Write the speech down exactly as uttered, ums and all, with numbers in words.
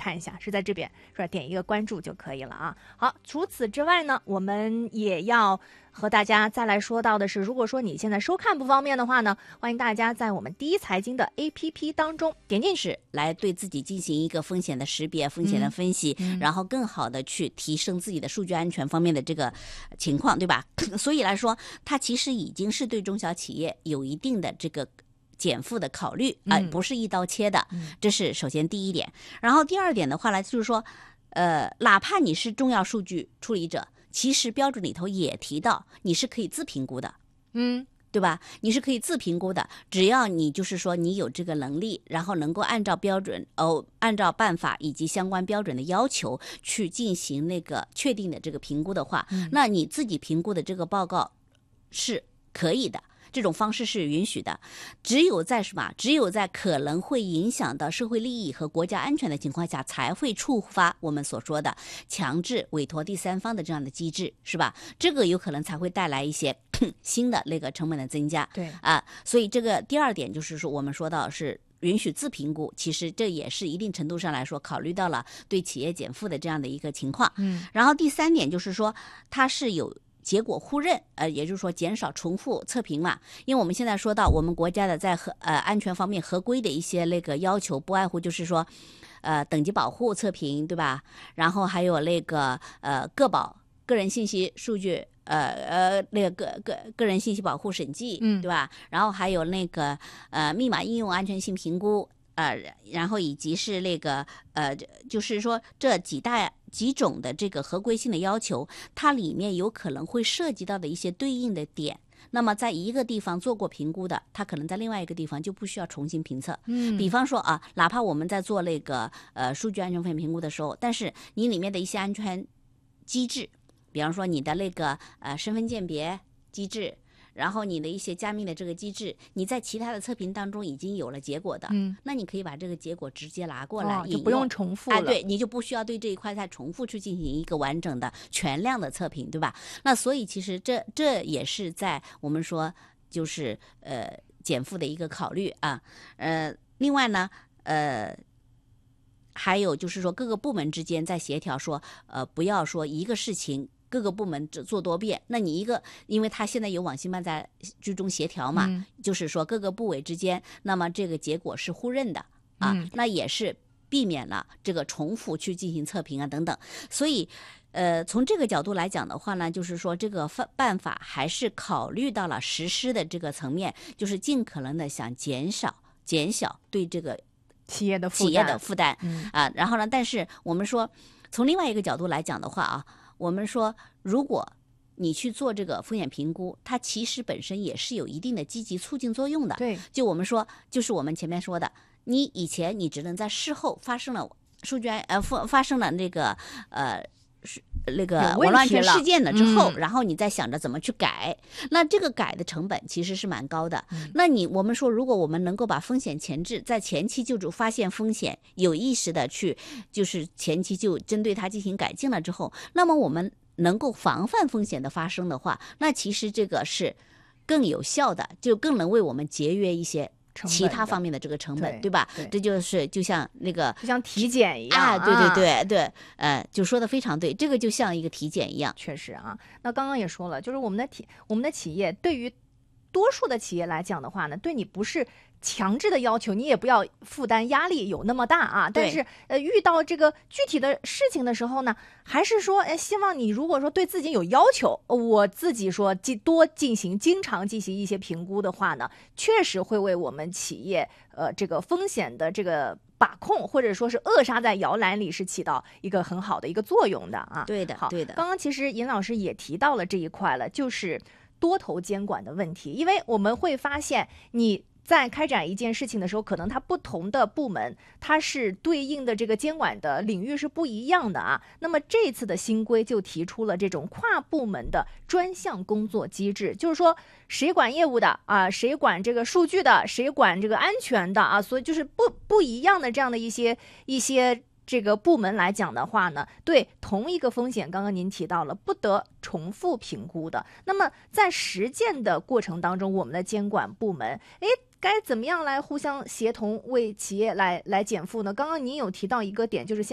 看一下，是在这边是吧？点一个关注就可以了啊。好，除此之外呢，我们也要和大家再来说到的是，如果说你现在收看不方便的话呢，欢迎大家在我们第一财经的 A P P 当中点进去， 来对自己进行一个风险的识别、风险的分析， 嗯嗯、 然后更好的去提升自己的数据安全方面的这个情况，对吧？所以来说，它其实已经是对中小企业有一定的这个减负的考虑啊、呃嗯， 不是一刀切的， 嗯， 这是首先第一点。然后第二点的话呢，就是说，呃，哪怕你是重要数据处理者，其实标准里头也提到你是可以自评估的， 嗯， 对吧？你是可以自评估的，只要你就是说你有这个能力，然后能够按照标准哦，按照办法以及相关标准的要求去进行那个确定的这个评估的话， 嗯、 那你自己评估的这个报告是可以的。这种方式是允许的，只有在什么？只有在可能会影响到社会利益和国家安全的情况下，才会触发我们所说的强制委托第三方的这样的机制，是吧？这个有可能才会带来一些新的那个成本的增加。 对啊，所以这个第二点就是说，我们说到是允许自评估，其实这也是一定程度上来说考虑到了对企业减负的这样的一个情况。 嗯， 然后第三点就是说，它是有结果互认，呃，也就是说减少重复测评嘛。因为我们现在说到我们国家的在合呃安全方面合规的一些那个要求，不外乎就是说，呃，等级保护测评，对吧？然后还有那个呃个保个人信息数据。呃呃，那个个个个人信息保护审计， 嗯， 对吧？然后还有那个呃密码应用安全性评估，呃，然后以及是那个呃，就是说这几大几种的这个合规性的要求，它里面有可能会涉及到的一些对应的点。那么在一个地方做过评估的，它可能在另外一个地方就不需要重新评测。 嗯， 比方说啊，哪怕我们在做那个呃数据安全风险评估的时候，但是你里面的一些安全机制。比方说你的那个呃身份鉴别机制，然后你的一些加密的这个机制，你在其他的测评当中已经有了结果的， 嗯， 那你可以把这个结果直接拿过来、 哦，就不用重复了， 哎，对，你就不需要对这一块再重复去进行一个完整的全量的测评，对吧？那所以其实这这也是在我们说就是呃减负的一个考虑啊，呃，另外呢，呃。还有就是说，各个部门之间在协调说，呃，不要说一个事情各个部门做多遍。那你一个，因为他现在有网信办在居中协调嘛， 嗯、 就是说各个部委之间，那么这个结果是互认的啊， 嗯、 那也是避免了这个重复去进行测评啊等等。所以，呃，从这个角度来讲的话呢，就是说这个办法还是考虑到了实施的这个层面，就是尽可能的想减少减小对这个。 企业的负担， 企业的负担、 嗯、 啊，然后呢？但是我们说，从另外一个角度来讲的话啊，我们说，如果你去做这个风险评估，它其实本身也是有一定的积极促进作用的。 对， 就我们说，就是我们前面说的，你以前你只能在事后发生了数据呃发发生了那个呃。那个网络安全事件了之后、嗯，然后你再想着怎么去改，那这个改的成本其实是蛮高的。 嗯、 那你我们说，如果我们能够把风险前置，在前期就发现风险，有意识的去，就是前期就针对它进行改进了之后，那么我们能够防范风险的发生的话，那其实这个是更有效的，就更能为我们节约一些。其他方面的这个成本， 对, 对吧对？ 这就是就像那个， 就像体检一样啊，对对对对，呃，就说的非常对，这个就像一个体检一样。 确实啊，那刚刚也说了，就是我们的体，我们的企业对于多数的企业来讲的话呢，对你不是强制的要求，你也不要负担压力有那么大啊。但是呃，遇到这个具体的事情的时候呢，还是说，哎，希望你如果说对自己有要求，我自己说多进行、经常进行一些评估的话呢，确实会为我们企业呃这个风险的这个把控，或者说是扼杀在摇篮里，是起到一个很好的一个作用的啊。 对的， 好， 对的。 刚刚其实尹老师也提到了这一块了，就是多头监管的问题，因为我们会发现你在开展一件事情的时候，可能它不同的部门它是对应的这个监管的领域是不一样的啊。那么这次的新规就提出了这种跨部门的专项工作机制，就是说谁管业务的啊，谁管这个数据的，谁管这个安全的啊，所以就是不不一样的这样的一些一些。这个部门来讲的话呢，对同一个风险，刚刚您提到了不得重复评估的。那么在实践的过程当中，我们的监管部门，诶，该怎么样来互相协同为企业来来减负呢？刚刚您有提到一个点，就是